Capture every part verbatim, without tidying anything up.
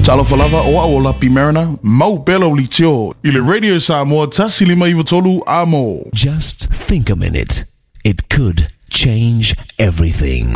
Talo falava o a o lapi marina, mau belo li tio. Ile radio sa mo tasi lima iwa tolu amo. Just think a minute. It could change everything.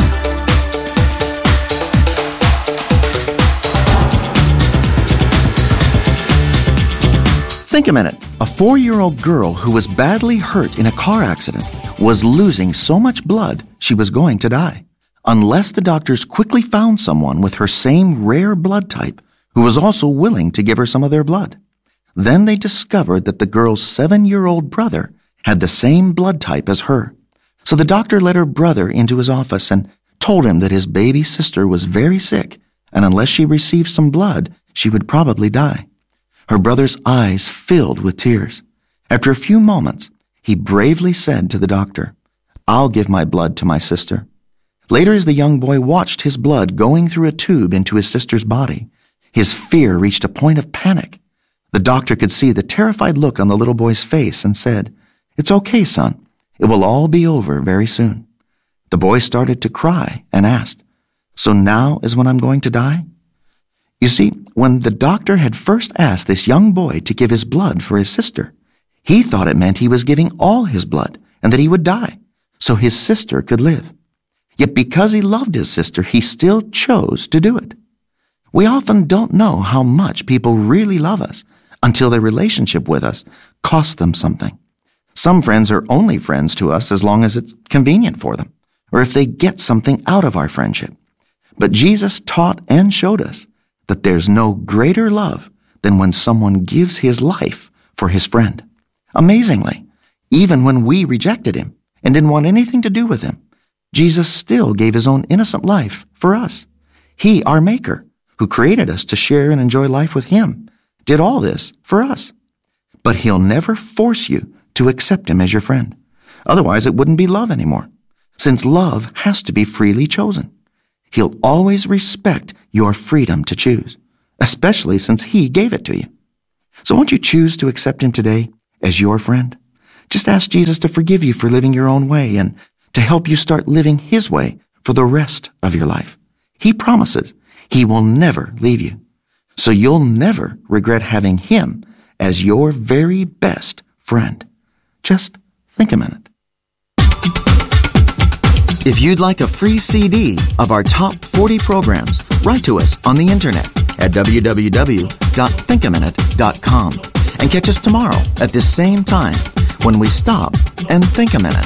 Think a minute. A four-year-old girl who was badly hurt in a car accident was losing so much blood she was going to die. Unless the doctors quickly found someone with her same rare blood type who was also willing to give her some of their blood. Then they discovered that the girl's seven-year-old brother had the same blood type as her. So the doctor led her brother into his office and told him that his baby sister was very sick, and unless she received some blood, she would probably die. Her brother's eyes filled with tears. After a few moments, he bravely said to the doctor, "I'll give my blood to my sister." Later, as the young boy watched his blood going through a tube into his sister's body, his fear reached a point of panic. The doctor could see the terrified look on the little boy's face and said, "It's okay, son. It will all be over very soon." The boy started to cry and asked, "So now is when I'm going to die?" You see, when the doctor had first asked this young boy to give his blood for his sister, he thought it meant he was giving all his blood and that he would die, so his sister could live. Yet because he loved his sister, he still chose to do it. We often don't know how much people really love us until their relationship with us costs them something. Some friends are only friends to us as long as it's convenient for them, or if they get something out of our friendship. But Jesus taught and showed us that there's no greater love than when someone gives his life for his friend. Amazingly, even when we rejected him and didn't want anything to do with him, Jesus still gave his own innocent life for us. He, our Maker, who created us to share and enjoy life with him, did all this for us. But he'll never force you to accept him as your friend. Otherwise, it wouldn't be love anymore, since love has to be freely chosen. He'll always respect your freedom to choose, especially since he gave it to you. So won't you choose to accept him today as your friend? Just ask Jesus to forgive you for living your own way and to help you start living his way for the rest of your life. He promises he will never leave you, so you'll never regret having him as your very best friend. Just think a minute. If you'd like a free C D of our top forty programs, write to us on the internet at w w w dot think a minute dot com and catch us tomorrow at this same time when we stop and think a minute.